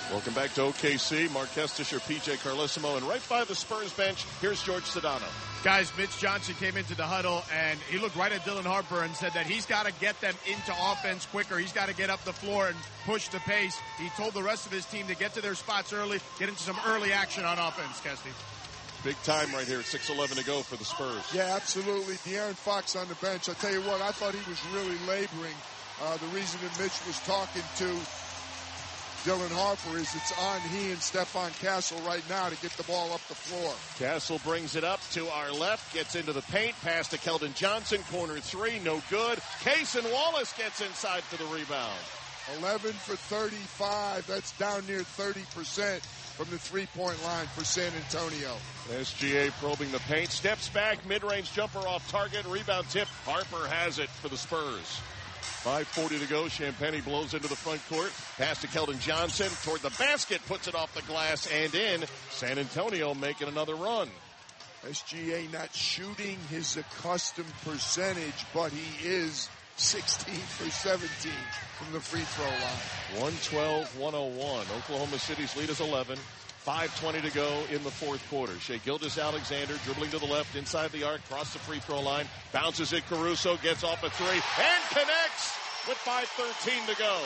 Welcome back to OKC. Mark Kestisher, PJ Carlesimo, and right by the Spurs bench, here's George Sedano. Guys, Mitch Johnson came into the huddle, and he looked right at Dylan Harper and said that he's got to get them into offense quicker. He's got to get up the floor and push the pace. He told the rest of his team to get to their spots early, get into some early action on offense, Kesty. Big time right here at 6:11 to go for the Spurs. Yeah, absolutely. De'Aaron Fox on the bench. I'll tell you what, I thought he was really laboring. The reason that Mitch was talking to Dylan Harper is it's on he and Stephon Castle right now to get the ball up the floor. Castle brings it up to our left, gets into the paint, pass to Keldon Johnson, corner three, no good. Cason Wallace gets inside for the rebound. 11 for 35. That's down near 30% from the three-point line for San Antonio. SGA probing the paint, steps back, mid-range jumper off target, rebound tip. Harper has it for the Spurs. 5:40 to go. Champagnie blows into the front court. Pass to Keldon Johnson toward the basket, puts it off the glass and in. San Antonio making another run. SGA not shooting his accustomed percentage, but he is 16 for 17 from the free throw line. 112-101. Oklahoma City's lead is 11. 5:20 to go in the fourth quarter. Shai Gilgeous-Alexander dribbling to the left inside the arc, across the free throw line, bounces it. Caruso gets off a three and connects with 5:13 to go.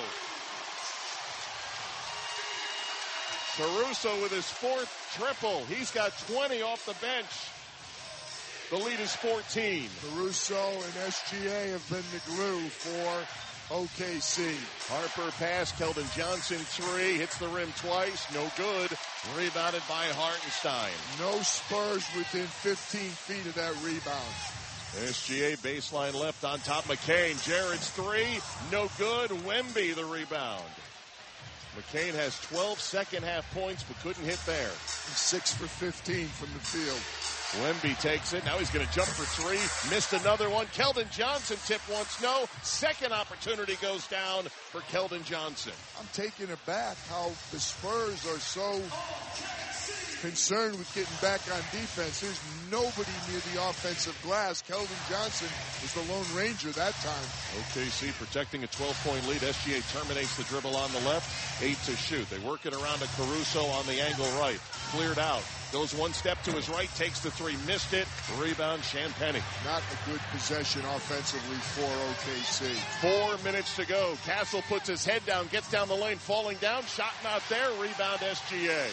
Caruso with his fourth triple. He's got 20 off the bench. The lead is 14. Caruso and SGA have been the glue for OKC. Harper pass, Keldon Johnson three, hits the rim twice, no good. Rebounded by Hartenstein. No Spurs within 15 feet of that rebound. SGA baseline left on top. McCain, Jared's three, no good. Wemby the rebound. McCain has 12 second half points but couldn't hit there. 6 for 15 from the field. Wemby takes it. Now he's going to jump for three. Missed another one. Keldon Johnson tip once. No. Second opportunity goes down for Keldon Johnson. I'm taken aback how the Spurs are so concerned with getting back on defense. There's nobody near the offensive glass. Keldon Johnson was the Lone Ranger that time. OKC protecting a 12-point lead. SGA terminates the dribble on the left. 8 to shoot. They work it around to Caruso on the angle right. Cleared out. Goes one step to his right, takes the three, missed it. Rebound, Champagnie. Not a good possession offensively for OKC. 4 minutes to go. Castle puts his head down, gets down the lane, falling down. Shot not there. Rebound, SGA.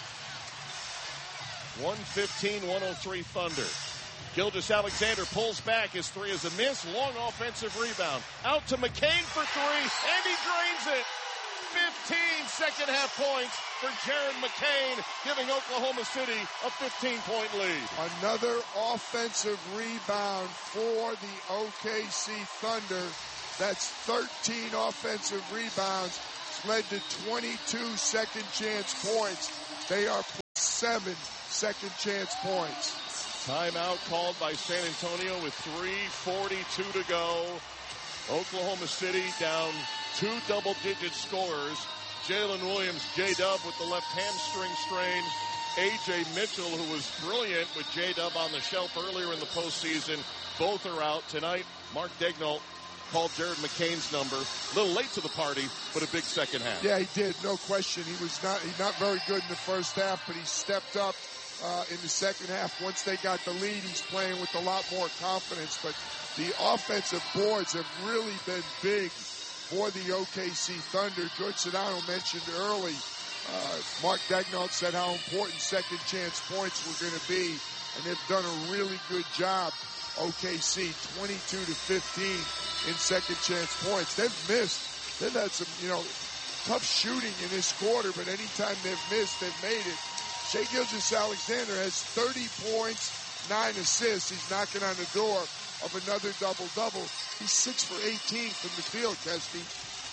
115-103 Thunder. Gilgeous-Alexander pulls back. His three is a miss. Long offensive rebound. Out to McCain for three, and he drains it. 15 second half points for Jared McCain, giving Oklahoma City a 15-point lead. Another offensive rebound for the OKC Thunder. That's 13 offensive rebounds. It's led to 22 second chance points. They are plus 7 second chance points. Timeout called by San Antonio with 3:42 to go. Oklahoma City down 2 double-digit scorers. Jalen Williams, J-Dub with the left hamstring strain. A.J. Mitchell, who was brilliant with J-Dub on the shelf earlier in the postseason. Both are out tonight. Mark Daigneault called Jared McCain's number. A little late to the party, but a big second half. Yeah, he did. No question. He's not very good in the first half, but he stepped up in the second half. Once they got the lead, he's playing with a lot more confidence. But the offensive boards have really been big for the OKC Thunder. George Sedano mentioned early, Mark Daigneault said how important second chance points were going to be, and they've done a really good job. OKC 22 to 15 in second chance points. They've had some, tough shooting in this quarter, but anytime they've missed, they've made it. Shai Gilgeous-Alexander has 30 points, 9 assists. He's knocking on the door of another double-double. He's 6 for 18 from the field, Kesty.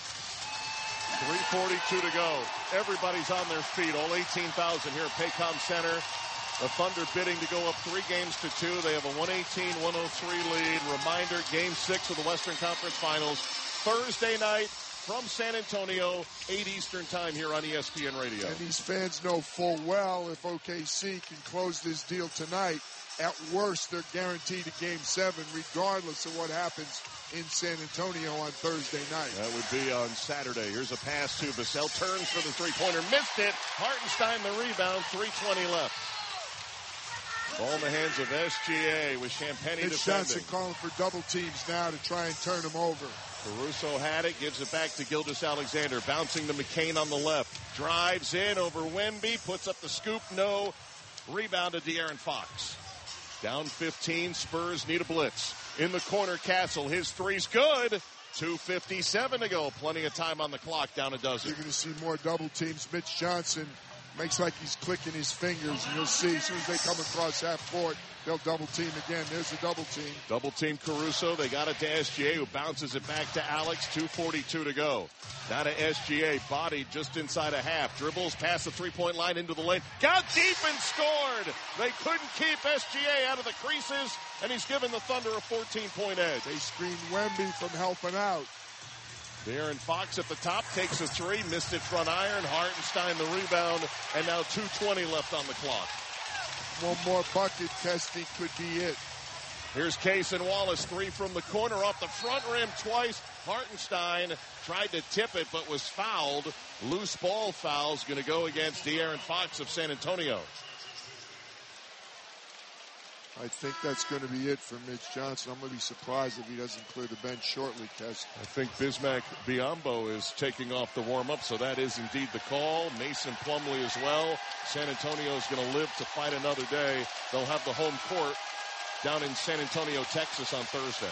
3:42 to go. Everybody's on their feet, all 18,000 here at Paycom Center. The Thunder bidding to go up 3 games to 2. They have a 118-103 lead. Reminder, Game 6 of the Western Conference Finals, Thursday night from San Antonio, 8 Eastern time here on ESPN Radio. And these fans know full well if OKC can close this deal tonight, at worst, they're guaranteed a Game 7 regardless of what happens in San Antonio on Thursday night. That would be on Saturday. Here's a pass to Vassell. Turns for the three-pointer. Missed it. Hartenstein the rebound. 3:20 left. Ball in the hands of SGA with Champagnie Mitch defending. Johnson calling for double teams now to try and turn him over. Caruso had it, gives it back to Gilgeous-Alexander, bouncing to McCain on the left. Drives in over Wemby, puts up the scoop, no. Rebound to De'Aaron Fox. Down 15, Spurs need a blitz. In the corner, Castle, his three's good. 2:57 to go, plenty of time on the clock, down a dozen. You're going to see more double teams. Mitch Johnson makes like he's clicking his fingers, and you'll see as soon as they come across half court, they'll double team again. There's a double team. Double team Caruso. They got it to SGA, who bounces it back to Alex. 2:42 to go. Now to SGA, bodied just inside a half. Dribbles past the three-point line into the lane. Got deep and scored. They couldn't keep SGA out of the creases, and he's given the Thunder a 14-point edge. They screened Wemby from helping out. De'Aaron Fox at the top takes a three, missed it front iron. Hartenstein the rebound, and now 2:20 left on the clock. One more bucket, Kesty, could be it. Here's Cason Wallace, three from the corner off the front rim twice. Hartenstein tried to tip it but was fouled. Loose ball foul's going to go against De'Aaron Fox of San Antonio. I think that's going to be it for Mitch Johnson. I'm going to be surprised if he doesn't clear the bench shortly, Kes. I think Bismack Biyombo is taking off the warm-up, so that is indeed the call. Mason Plumlee as well. San Antonio is going to live to fight another day. They'll have the home court down in San Antonio, Texas on Thursday.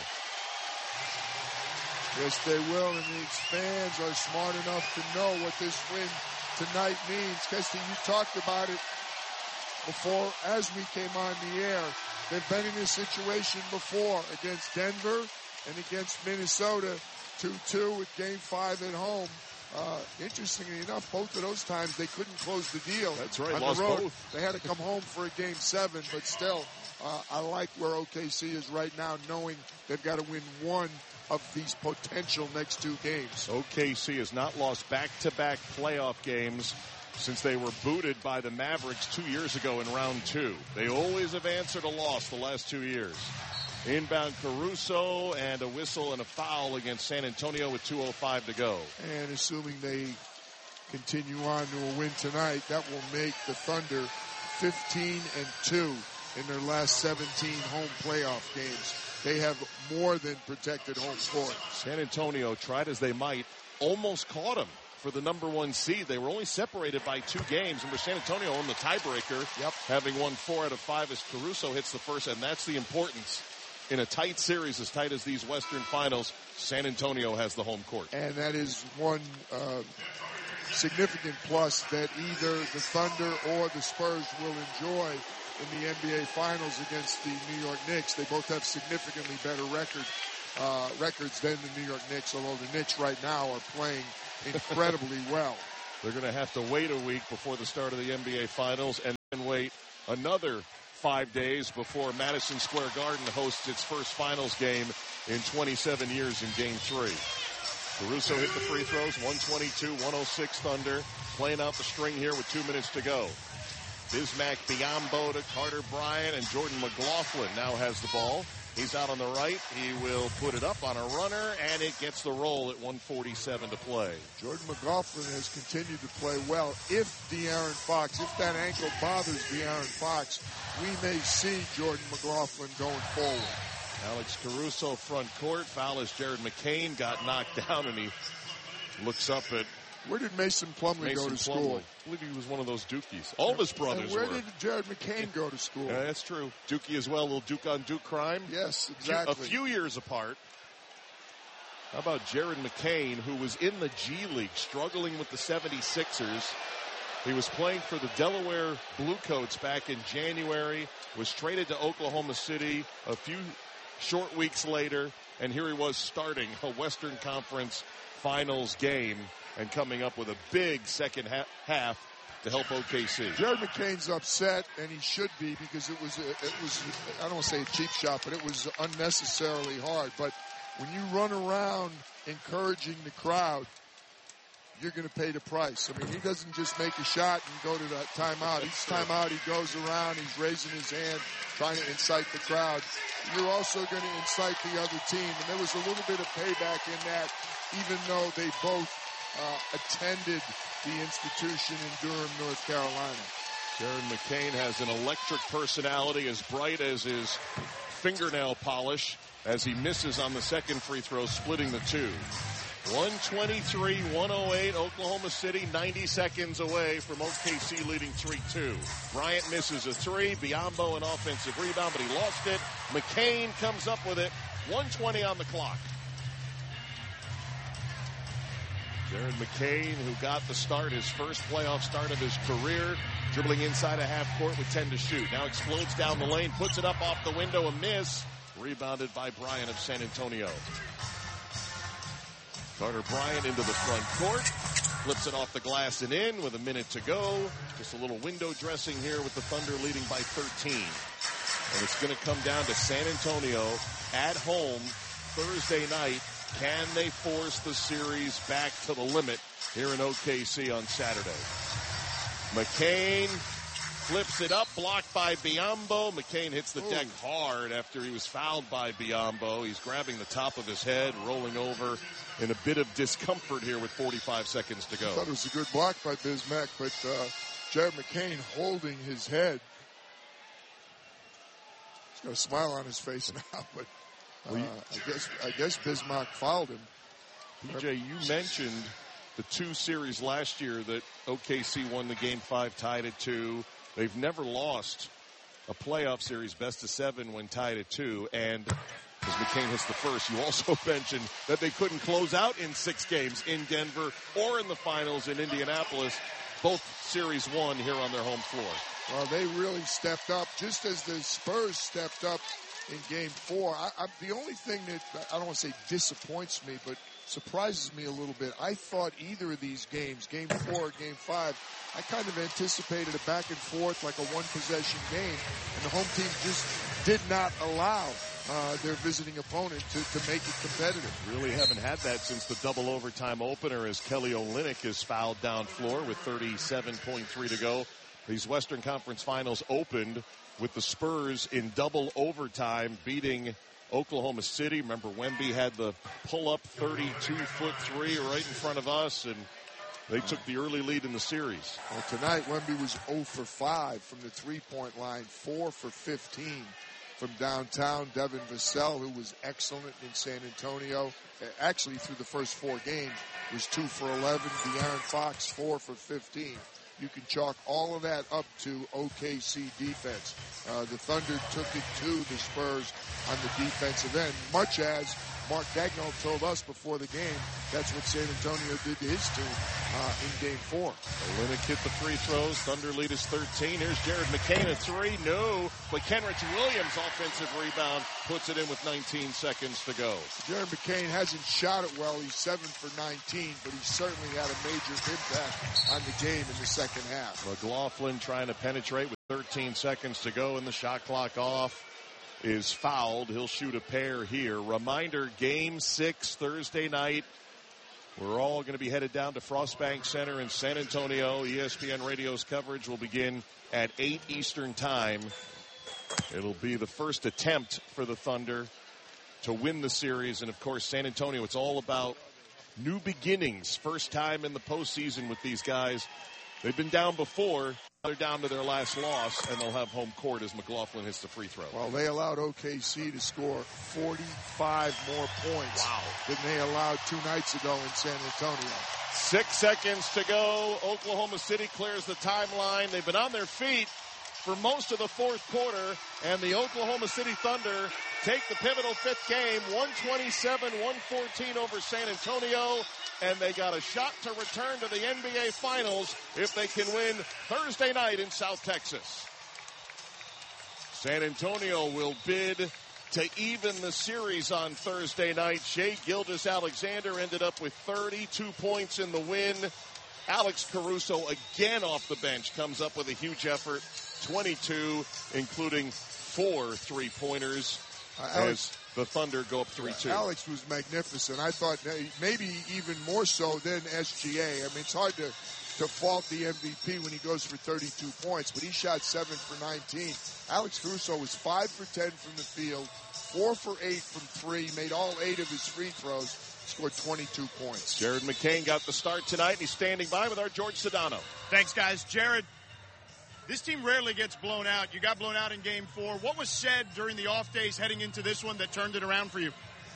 Yes, they will, and the fans are smart enough to know what this win tonight means. Kesty, you talked about it before as we came on the air. They've been in this situation before against Denver and against Minnesota, 2-2 with Game 5 at home. Interestingly enough, both of those times they couldn't close the deal. That's right, on lost the road. both. They had to come home for a Game 7, but still, I like where OKC is right now, knowing they've got to win one of these potential next two games. OKC has not lost back-to-back playoff games since they were booted by the Mavericks 2 years ago in round 2. They always have answered a loss the last 2 years. Inbound Caruso and a whistle and a foul against San Antonio with 2:05 to go. And assuming they continue on to a win tonight, that will make the Thunder 15-2 in their last 17 home playoff games. They have more than protected home court. San Antonio, tried as they might, almost caught them for the number 1 seed. They were only separated by 2 games. Remember, San Antonio on the tiebreaker, having won 4 out of 5 as Caruso hits the first, and that's the importance. In a tight series as tight as these Western Finals, San Antonio has the home court. And that is one significant plus that either the Thunder or the Spurs will enjoy in the NBA Finals against the New York Knicks. They both have significantly better records than the New York Knicks, although the Knicks right now are playing incredibly well. They're going to have to wait a week before the start of the NBA Finals and then wait another 5 days before Madison Square Garden hosts its first Finals game in 27 years in Game 3. Caruso hit the free throws, 122-106 Thunder, playing out the string here with 2 minutes to go. Bismack Biyombo to Carter Bryant, and Jordan McLaughlin now has the ball. He's out on the right. He will put it up on a runner, and it gets the roll at 1:47 to play. Jordan McLaughlin has continued to play well. If De'Aaron Fox, if that ankle bothers De'Aaron Fox, we may see Jordan McLaughlin going forward. Alex Caruso front court. Foul as Jared McCain got knocked down, and he looks up at Where did Mason Plumlee go to school? I believe he was one of those Dukies. All of his brothers were. were. Where did Jared McCain go to school? Yeah, that's true. Dookie as well, a little Duke-on-Duke crime. Yes, exactly. A few years apart. How about Jared McCain, who was in the G League, struggling with the 76ers. He was playing for the Delaware Bluecoats back in January, was traded to Oklahoma City a few short weeks later, and here he was starting a Western Conference Finals game and coming up with a big second half to help OKC. Jared McCain's upset, and he should be, because it was I don't want to say a cheap shot, but it was unnecessarily hard. But when you run around encouraging the crowd, you're going to pay the price. I mean, he doesn't just make a shot and go to that timeout. Each timeout he goes around, he's raising his hand, trying to incite the crowd. You're also going to incite the other team. And there was a little bit of payback in that, even though they both attended the institution in Durham, North Carolina. Jared McCain has an electric personality, as bright as his fingernail polish, as he misses on the second free throw, splitting the two. 123-108, Oklahoma City, 90 seconds away from OKC leading 3-2. Bryant misses a three. Biyombo an offensive rebound, but he lost it. McCain comes up with it. 1:20 on the clock. Jared McCain, who got the start, his first playoff start of his career, dribbling inside a half court with 10 to shoot. Now explodes down the lane, puts it up off the window, a miss. Rebounded by Bryant of San Antonio. Carter Bryant into the front court, flips it off the glass and in with a minute to go. Just a little window dressing here with the Thunder leading by 13. And it's going to come down to San Antonio at home Thursday night. Can they force the series back to the limit here in OKC on Saturday? McCain flips it up, blocked by Biyombo. McCain hits the deck hard after he was fouled by Biyombo. He's grabbing the top of his head, rolling over in a bit of discomfort here with 45 seconds to go. I thought it was a good block by Bismack, but Jared McCain holding his head. He's got a smile on his face now, but I guess Bismack fouled him. PJ, you mentioned the two series last year that OKC won the Game 5, tied at 2. They've never lost a playoff series best of 7 when tied at 2. And as McCain hits the first, you also mentioned that they couldn't close out in 6 games in Denver or in the finals in Indianapolis. Both series won here on their home floor. Well, they really stepped up, just as the Spurs stepped up in Game 4. The only thing that, I don't want to say disappoints me, but surprises me a little bit, I thought either of these games, Game 4 or Game 5, I kind of anticipated a back and forth, like a one-possession game, and the home team just did not allow their visiting opponent to make it competitive. Really haven't had that since the double overtime opener, as Kelly Olynyk is fouled down floor with 37.3 to go. These Western Conference Finals opened with the Spurs in double overtime beating Oklahoma City. Remember, Wemby had the pull-up 32-foot three right in front of us, and they took the early lead in the series. Well, tonight, Wemby was 0 for 5 from the three-point line, 4 for 15 from downtown. Devin Vassell, who was excellent in San Antonio, actually through the first 4 games, was 2 for 11. De'Aaron Fox, 4 for 15. You can chalk all of that up to OKC defense. The Thunder took it to the Spurs on the defensive end, much as Mark Daigneault told us before the game that's what San Antonio did to his team in Game 4. Olynyk hit the free throws. Thunder lead is 13. Here's Jared McCain at 3. No, but Kenrich Williams offensive rebound puts it in with 19 seconds to go. Jared McCain hasn't shot it well. He's 7 for 19, but he certainly had a major impact on the game in the second half. McLaughlin trying to penetrate with 13 seconds to go, and the shot clock off. Is fouled. He'll shoot a pair here. Reminder, Game 6 Thursday night. We're all going to be headed down to Frostbank Center in San Antonio. ESPN Radio's coverage will begin at 8 Eastern Time. It'll be the first attempt for the Thunder to win the series. And, of course, San Antonio, it's all about new beginnings. First time in the postseason with these guys. They've been down before. They're down to their last loss, and they'll have home court as McLaughlin hits the free throw. Well, they allowed OKC to score 45 more points than they allowed 2 nights ago in San Antonio. 6 seconds to go. Oklahoma City clears the timeline. They've been on their feet for most of the fourth quarter, and the Oklahoma City Thunder take the pivotal 5th game, 127-114 over San Antonio. And they got a shot to return to the NBA Finals if they can win Thursday night in South Texas. San Antonio will bid to even the series on Thursday night. Shai Gilgeous-Alexander ended up with 32 points in the win. Alex Caruso, again off the bench, comes up with a huge effort, 22, including 4 3-pointers. as the Thunder go up 3-2. Alex was magnificent. I thought maybe even more so than SGA. I mean, it's hard to fault the MVP when he goes for 32 points, but he shot 7 for 19. Alex Caruso was 5 for 10 from the field, 4 for 8 from 3, made all 8 of his free throws, scored 22 points. Jared McCain got the start tonight, and he's standing by with our George Sedano. Thanks, guys. Jared, this team rarely gets blown out. You got blown out in Game 4. What was said during the off days heading into this one that turned it around for you?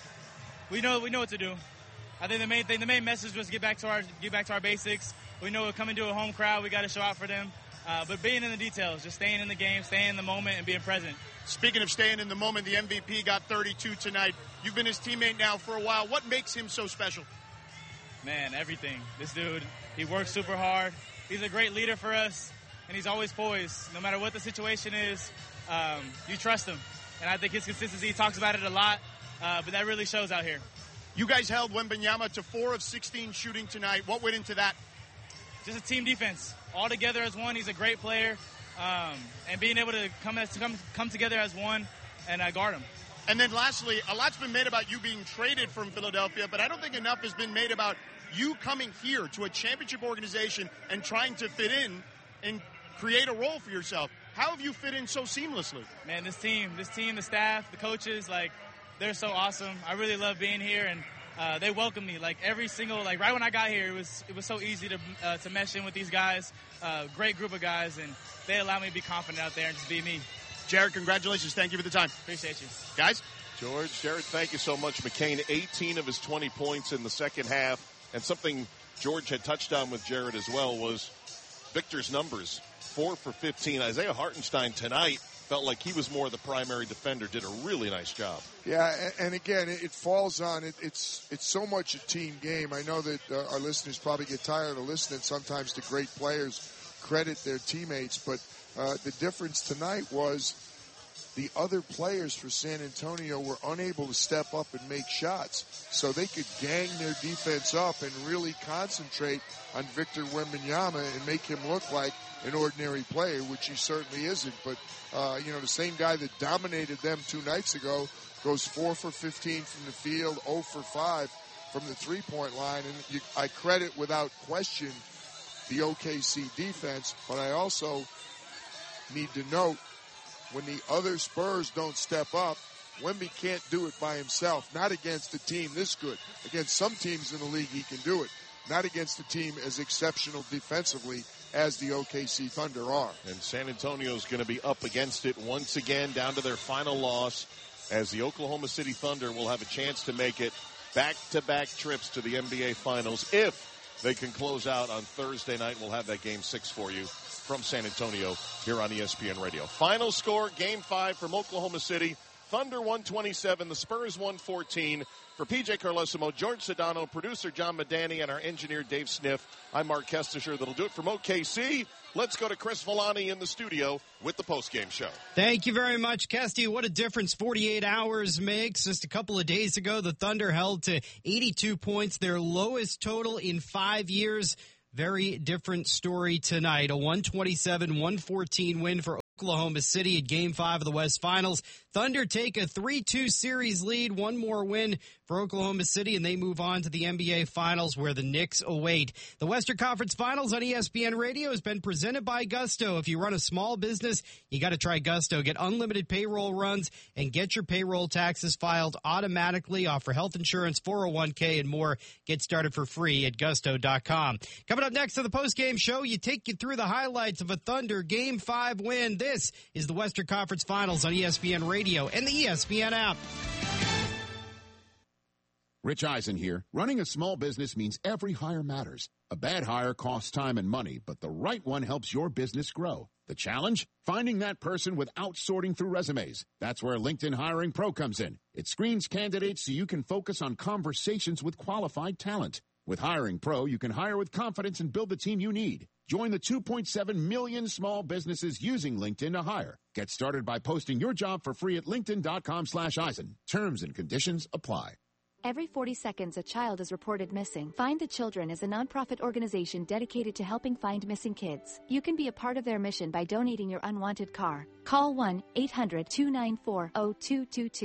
We know what to do. I think the main message was get back to our basics. We know we're coming to a home crowd. We got to show out for them. But being in the details, just staying in the game, staying in the moment, and being present. Speaking of staying in the moment, the MVP got 32 tonight. You've been his teammate now for a while. What makes him so special? Man, everything. This dude, he works super hard. He's a great leader for us, and he's always poised. No matter what the situation is, you trust him. And I think his consistency, he talks about it a lot, but that really shows out here. You guys held Wembanyama to 4 of 16 shooting tonight. What went into that? Just a team defense. All together as one. He's a great player. And being able to come together as one and guard him. And then lastly, a lot's been made about you being traded from Philadelphia, but I don't think enough has been made about you coming here to a championship organization and trying to fit in and create a role for yourself. How have you fit in so seamlessly? Man, this team, the staff, the coaches, they're so awesome. I really love being here, and they welcome me right when I got here. It was so easy to mesh in with these guys. Great group of guys, and they allow me to be confident out there and just be me. Jared, congratulations. Thank you for the time. Appreciate you. Guys? Jared, thank you so much. McCain, 18 of his 20 points in the second half. And something George had touched on with Jared as well was Victor's numbers. 4 for 15. Isaiah Hartenstein tonight felt like he was more the primary defender, did a really nice job. Yeah, and again, it falls on it. It's so much a team game. I know that our listeners probably get tired of listening sometimes to great players credit their teammates, but the difference tonight was the other players for San Antonio were unable to step up and make shots, so they could gang their defense up and really concentrate on Victor Wembanyama and make him look like an ordinary player, which he certainly isn't. But, the same guy that dominated them 2 nights ago goes 4 for 15 from the field, 0 for 5 from the three-point line. And I credit without question the OKC defense, but I also need to note when the other Spurs don't step up, Wemby can't do it by himself, not against a team this good. Against some teams in the league, he can do it. Not against a team as exceptional defensively as the OKC Thunder are. And San Antonio's going to be up against it once again, down to their final loss, as the Oklahoma City Thunder will have a chance to make it back-to-back trips to the NBA Finals if they can close out on Thursday night. We'll have that Game 6 for you from San Antonio here on ESPN Radio. Final score, Game 5 from Oklahoma City. Thunder 127, the Spurs 114. For PJ Carlesimo, George Sedano, producer John Medani, and our engineer Dave Sniff, I'm Mark Kestisher. That'll do it from OKC. Let's go to Chris Villani in the studio with the postgame show. Thank you very much, Kesty. What a difference 48 hours makes. Just a couple of days ago, the Thunder held to 82 points, their lowest total in 5 years. Very different story tonight. A 127-114 win for Oklahoma City at Game 5 of the West Finals. Thunder take a 3-2 series lead, one more win for Oklahoma City, and they move on to the NBA Finals where the Knicks await. The Western Conference Finals on ESPN Radio has been presented by Gusto. If you run a small business, you got to try Gusto. Get unlimited payroll runs and get your payroll taxes filed automatically. Offer health insurance, 401k, and more. Get started for free at gusto.com. Coming up next to the postgame show, you take you through the highlights of a Thunder Game 5 win. This is the Western Conference Finals on ESPN Radio and the ESPN app. Rich Eisen here. Running a small business means every hire matters. A bad hire costs time and money, but the right one helps your business grow. The challenge? Finding that person without sorting through resumes. That's where LinkedIn Hiring Pro comes in. It screens candidates so you can focus on conversations with qualified talent. With Hiring Pro, you can hire with confidence and build the team you need. Join the 2.7 million small businesses using LinkedIn to hire. Get started by posting your job for free at linkedin.com/Eisen. Terms and conditions apply. Every 40 seconds, a child is reported missing. Find the Children is a nonprofit organization dedicated to helping find missing kids. You can be a part of their mission by donating your unwanted car. Call 1-800-294-0222.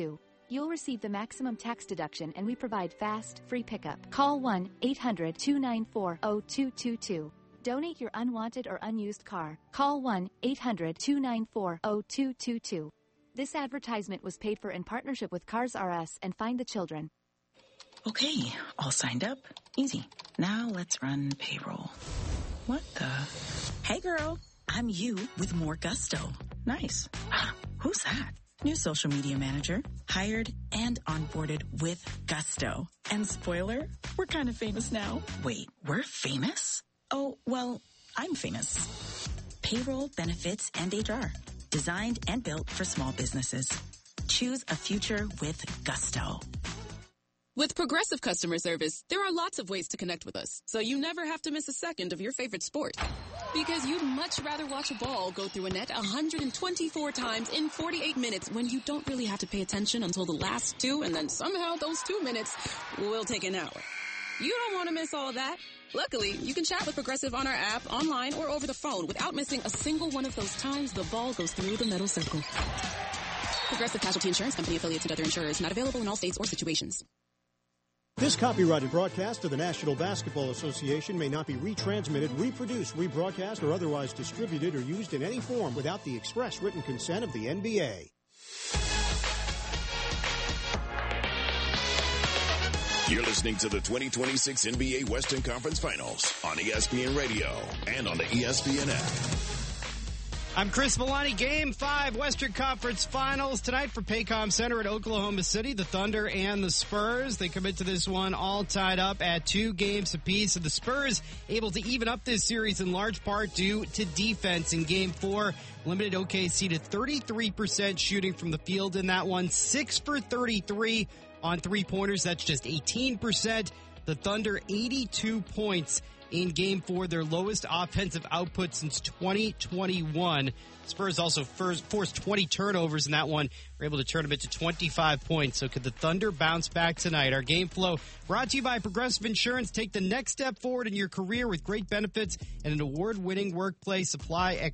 You'll receive the maximum tax deduction, and we provide fast, free pickup. Call 1-800-294-0222. Donate your unwanted or unused car. Call 1-800-294-0222. This advertisement was paid for in partnership with Cars R Us and Find the Children. Okay, all signed up. Easy. Now let's run payroll. What the? Hey girl, I'm you with more gusto. Nice. Who's that? New social media manager. Hired and onboarded with gusto. And spoiler, we're kind of famous now. Wait, we're famous? Oh, well, I'm famous. Payroll, benefits, and HR. Designed and built for small businesses. Choose a future with gusto. With Progressive Customer Service, there are lots of ways to connect with us, so you never have to miss a second of your favorite sport. Because you'd much rather watch a ball go through a net 124 times in 48 minutes when you don't really have to pay attention until the last two, and then somehow those 2 minutes will take an hour. You don't want to miss all of that. Luckily, you can chat with Progressive on our app, online, or over the phone without missing a single one of those times the ball goes through the metal circle. Progressive Casualty Insurance Company, affiliates, and other insurers. Not available in all states or situations. This copyrighted broadcast of the National Basketball Association may not be retransmitted, reproduced, rebroadcast, or otherwise distributed or used in any form without the express written consent of the NBA. You're listening to the 2026 NBA Western Conference Finals on ESPN Radio and on the ESPN app. I'm Chris Milani. Game 5 Western Conference Finals tonight for Paycom Center at Oklahoma City. The Thunder and the Spurs. They come into this one all tied up at 2 games apiece. And the Spurs able to even up this series in large part due to defense in Game 4. Limited OKC to 33% shooting from the field in that one. 6 for 33 on three-pointers. That's just 18%. The Thunder 82 points in Game 4, their lowest offensive output since 2021. Spurs also forced 20 turnovers in that one. Were able to turn them into 25 points. So could the Thunder bounce back tonight? Our game flow brought to you by Progressive Insurance. Take the next step forward in your career with great benefits and an award-winning workplace. Apply at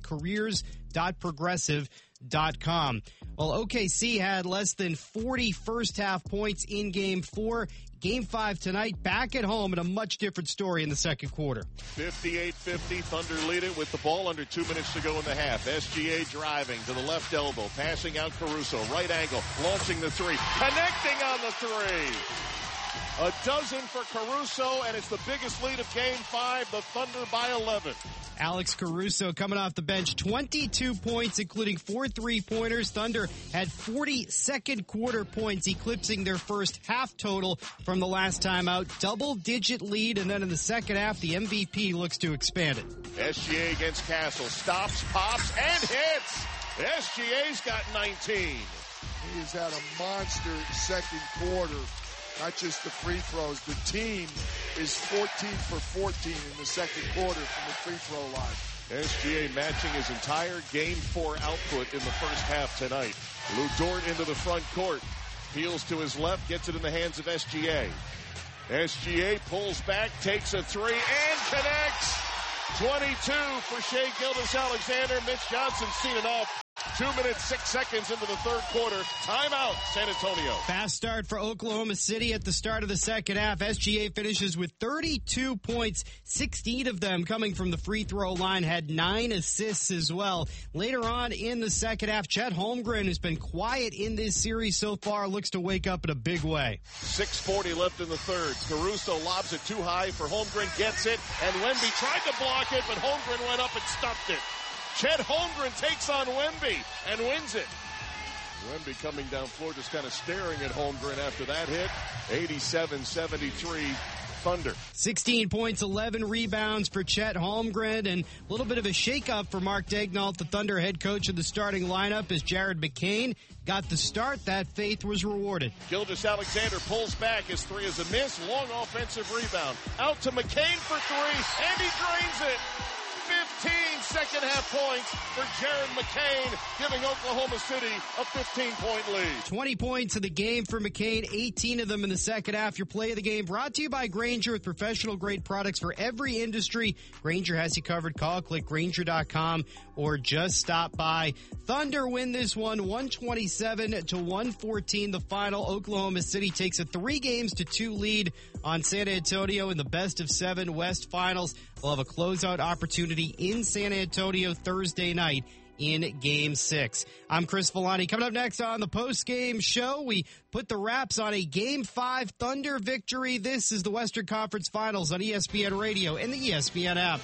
careers.progressive.com. Well, OKC had less than 40 first-half points in Game 4. Game 5 tonight, back at home, and a much different story in the second quarter. 58-50, Thunder lead it with the ball under 2 minutes to go in the half. SGA driving to the left elbow, passing out Caruso, right angle, launching the three, connecting on the three. A dozen for Caruso, and it's the biggest lead of Game 5, the Thunder by 11. Alex Caruso coming off the bench, 22 points, including 4 3-pointers. Thunder had 40 second quarter points, eclipsing their first half total from the last time out. Double-digit lead, and then in the second half, the MVP looks to expand it. SGA against Castle, stops, pops, and hits. SGA's got 19. He has had a monster second quarter. Not just the free throws. The team is 14 for 14 in the second quarter from the free throw line. SGA matching his entire Game 4 output in the first half tonight. Lou Dort into the front court. Peels to his left, gets it in the hands of SGA. SGA pulls back, takes a three, and connects. 22 for Shai Gilgeous-Alexander. Mitch Johnson seen enough. 2 minutes, 6 seconds into the third quarter. Timeout, San Antonio. Fast start for Oklahoma City at the start of the second half. SGA finishes with 32 points, 16 of them coming from the free throw line, had 9 assists as well. Later on in the second half, Chet Holmgren, who's been quiet in this series so far, looks to wake up in a big way. 6:40 left in the third. Caruso lobs it too high for Holmgren, gets it, and Wemby tried to block it, but Holmgren went up and stuffed it. Chet Holmgren takes on Wemby and wins it. Wemby coming down floor, just kind of staring at Holmgren after that hit. 87-73 Thunder. 16 points, 11 rebounds for Chet Holmgren, and a little bit of a shakeup for Mark Daigneault, the Thunder head coach of the starting lineup, as Jared McCain got the start. That faith was rewarded. Gilgeous-Alexander pulls back. His three is a miss. Long offensive rebound. Out to McCain for three, and he drains it. 15 second half points for Jared McCain, giving Oklahoma City a 15-point lead. 20 points in the game for McCain, 18 of them in the second half. Your play of the game brought to you by Grainger, with professional-grade products for every industry. Grainger has you covered. Call, click Grainger.com, or just stop by. Thunder win this one, 127-114. The final, Oklahoma City takes a 3-2 lead on San Antonio in the best-of-7 West Finals. They'll have a closeout opportunity in San Antonio Thursday night in Game 6. I'm Chris Villani. Coming up next on the post-game show, we put the wraps on a Game 5 Thunder victory. This is the Western Conference Finals on ESPN Radio and the ESPN app.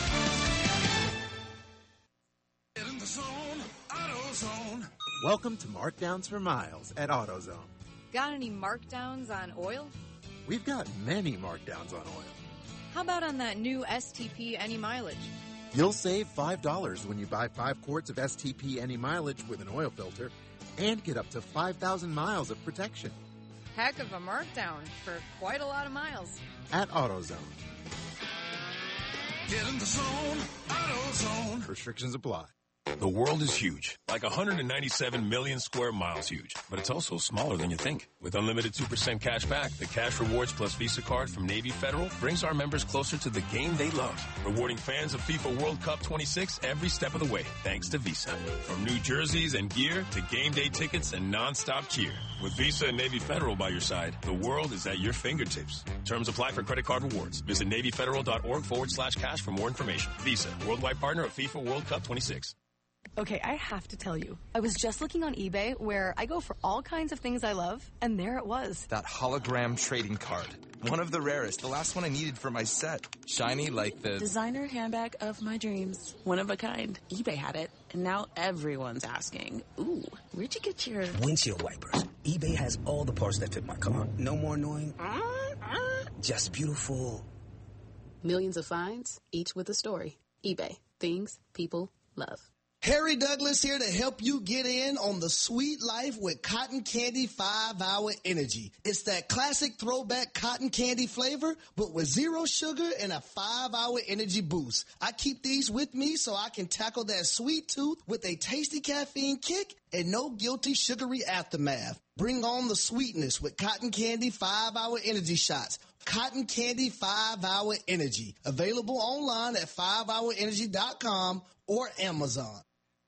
Welcome to Markdowns for Miles at AutoZone. Got any markdowns on oil? We've got many markdowns on oil. How about on that new STP Any Mileage? You'll save $5 when you buy 5 quarts of STP Any Mileage with an oil filter and get up to 5,000 miles of protection. Heck of a markdown for quite a lot of miles. At AutoZone. Get in the zone, AutoZone. Restrictions apply. The world is huge, like 197 million square miles huge, but it's also smaller than you think. With unlimited 2% cash back, the Cash Rewards Plus Visa card from Navy Federal brings our members closer to the game they love, rewarding fans of FIFA World Cup 26 every step of the way, thanks to Visa. From new jerseys and gear to game day tickets and non-stop cheer. With Visa and Navy Federal by your side, the world is at your fingertips. Terms apply for credit card rewards. Visit NavyFederal.org/cash for more information. Visa, worldwide partner of FIFA World Cup 26. Okay, I have to tell you, I was just looking on eBay where I go for all kinds of things I love, and there it was. That hologram trading card. One of the rarest, the last one I needed for my set. Shiny like the designer handbag of my dreams. One of a kind. eBay had it, and now everyone's asking, ooh, where'd you get your windshield wipers? eBay has all the parts that fit my car. No more annoying, just beautiful. Millions of finds, each with a story. eBay. Things people love. Harry Douglas here to help you get in on the sweet life with Cotton Candy 5-Hour Energy. It's that classic throwback cotton candy flavor, but with 0 sugar and a 5-hour energy boost. I keep these with me so I can tackle that sweet tooth with a tasty caffeine kick and no guilty sugary aftermath. Bring on the sweetness with Cotton Candy 5-Hour Energy Shots. Cotton Candy 5-Hour Energy. Available online at 5hourenergy.com or Amazon.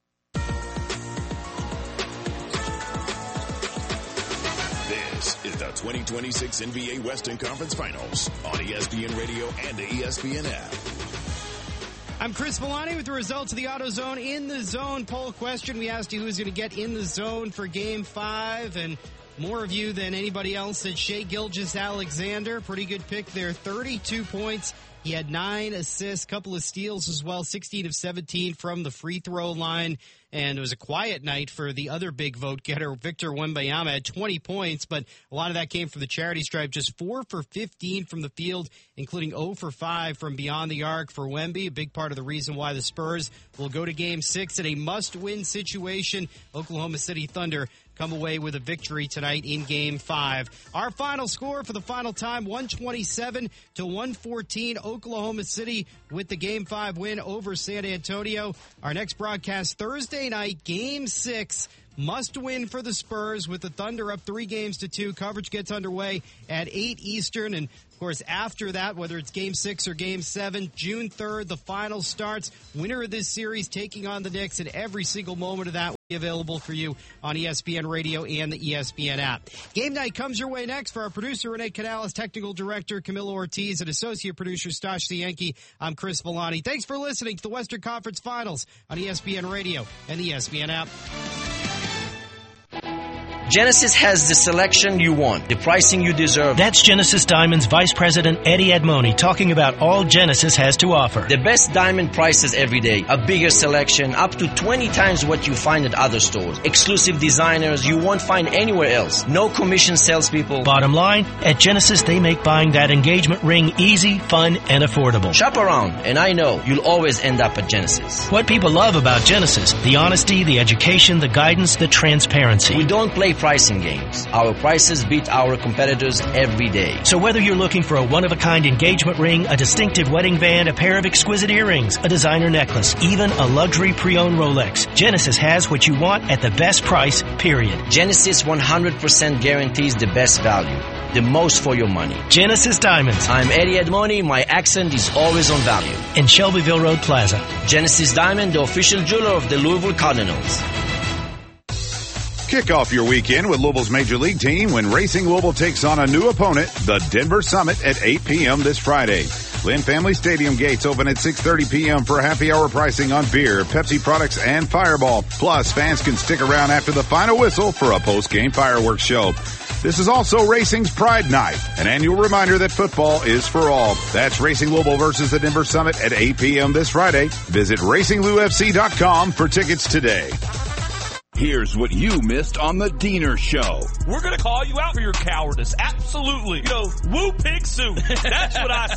This is the 2026 NBA Western Conference Finals on ESPN Radio and the ESPN app. I'm Chris Villani with the results of the AutoZone In the Zone poll question. We asked you who's going to get in the zone for Game 5, and more of you than anybody else said Shai Gilgeous-Alexander. Pretty good pick there, 32 points. He had 9 assists, couple of steals as well, 16 of 17 from the free throw line. And it was a quiet night for the other big vote getter, Victor Wembanyama, had 20 points, but a lot of that came from the charity stripe. Just 4 for 15 from the field, including 0 for 5 from beyond the arc for Wemby. A big part of the reason why the Spurs will go to Game 6 in a must-win situation. Oklahoma City Thunder come away with a victory tonight in Game 5. Our final score for the final time, 127-114. Oklahoma City with the Game 5 win over San Antonio. Our next broadcast Thursday night, Game 6. Must win for the Spurs with the Thunder up 3-2. Coverage gets underway at 8 Eastern. And, of course, after that, whether it's Game 6 or Game 7, June 3rd, the final starts. Winner of this series taking on the Knicks, and every single moment of that will be available for you on ESPN Radio and the ESPN app. Game night comes your way next. For our producer, Renee Canales, technical director, Camilo Ortiz, and associate producer, Stash the Yankee, I'm Chris Villani. Thanks for listening to the Western Conference Finals on ESPN Radio and the ESPN app. Genesis has the selection you want, the pricing you deserve. That's Genesis Diamond's Vice President Eddie Edmoni talking about all Genesis has to offer. The best diamond prices every day, a bigger selection, up to 20 times what you find at other stores. Exclusive designers you won't find anywhere else. No commission salespeople. Bottom line, at Genesis they make buying that engagement ring easy, fun, and affordable. Shop around, and I know you'll always end up at Genesis. What people love about Genesis, the honesty, the education, the guidance, the transparency. We don't play pricing games. Our prices beat our competitors every day. So whether you're looking for a one-of-a-kind engagement ring, a distinctive wedding band, a pair of exquisite earrings, a designer necklace, even a luxury pre-owned Rolex, Genesis has what you want at the best price, period. Genesis 100% guarantees the best value, the most for your money. Genesis Diamonds. I'm Eddie Edmoni. My accent is always on value. In Shelbyville Road Plaza. Genesis Diamond, the official jeweler of the Louisville Cardinals. Kick off your weekend with Louisville's Major League team when Racing Louisville takes on a new opponent, the Denver Summit, at 8 p.m. this Friday. Lynn Family Stadium gates open at 6:30 p.m. for happy hour pricing on beer, Pepsi products, and Fireball. Plus, fans can stick around after the final whistle for a post-game fireworks show. This is also Racing's Pride Night, an annual reminder that football is for all. That's Racing Louisville versus the Denver Summit at 8 p.m. this Friday. Visit RacingLouFC.com for tickets today. Here's what you missed on the Diener Show. We're going to call you out for your cowardice. Absolutely. Woo pig soup. That's what I